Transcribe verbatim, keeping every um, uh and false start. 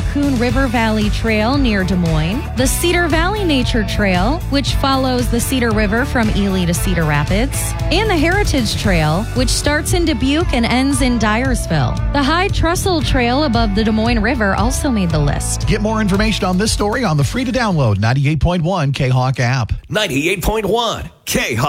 Raccoon River Valley Trail near Des Moines, the Cedar Valley Nature Trail, which follows the Cedar River from Ely to Cedar Rapids, and the Heritage Trail, which starts in Dubuque and ends in Dyersville. The High Trestle Trail above the Des Moines River also made the list. Get more information on this story on the free-to-download ninety-eight point one K-Hawk app. ninety-eight point one K-Hawk.